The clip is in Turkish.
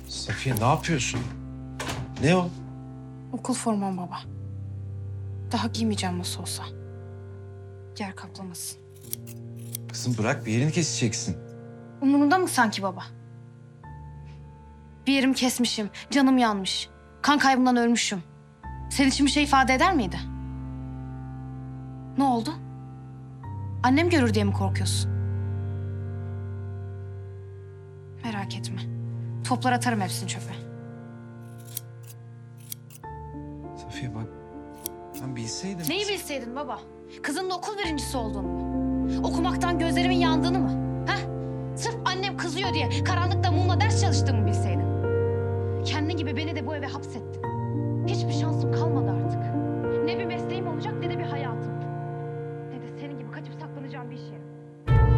Safiye ne yapıyorsun? Ne o? Okul formam baba. Daha giymeyeceğim nasıl olsa. Yer kaplamasın. Kızım bırak, bir yerini keseceksin. Umurunda mı sanki baba? Bir yerimi kesmişim, canım yanmış. Kan kaybından ölmüşüm. Senin için bir şey ifade eder miydi? Ne oldu? Annem görür diye mi korkuyorsun? Merak etme. Toplar atarım hepsini çöpe. Safiye bak, ben bilseydim... Neyi bilseydin baba? Kızının okul birincisi olduğunu mu? Okumaktan gözlerimin yandığını mı? Ha? Sırf annem kızıyor diye karanlıkta mumla ders çalıştığımı bilseydin.